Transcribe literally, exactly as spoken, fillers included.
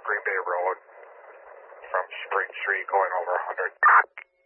Green Bay Road from Spring Street going over one hundred.